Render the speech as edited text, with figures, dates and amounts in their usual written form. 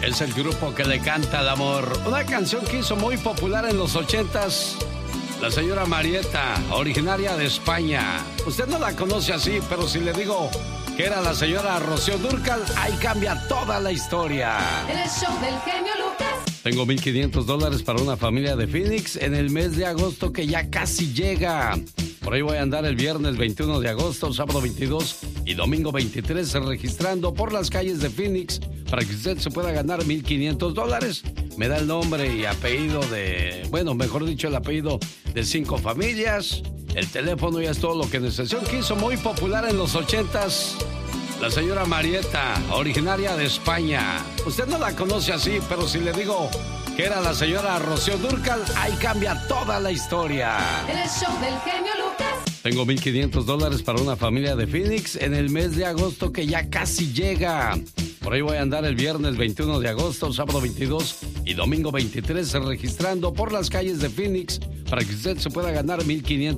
Es el grupo que le canta al amor. Una canción que hizo muy popular en los 80s. La señora Marieta, originaria de España. Usted no la conoce así, pero si le digo que era la señora Rocío Dúrcal, ahí cambia toda la historia. El show del genio Lucas. Tengo $1,500 para una familia de Phoenix en el mes de agosto que ya casi llega. Por ahí voy a andar el viernes 21 de agosto, sábado 22 y domingo 23 registrando por las calles de Phoenix para que usted se pueda ganar $1,500. Me da el nombre y apellido de, bueno, mejor dicho, el apellido de 5 familias. El teléfono ya es todo lo que necesito. Que hizo muy popular en los 80s. La señora Marieta, originaria de España. Usted no la conoce así, pero si le digo que era la señora Rocío Dúrcal, ahí cambia toda la historia. El show del genio Lucas. Tengo $1,500 para una familia de Phoenix en el mes de agosto que ya casi llega. Por ahí voy a andar el viernes 21 de agosto, sábado 22 y domingo 23 registrando por las calles de Phoenix para que usted se pueda ganar $1,500.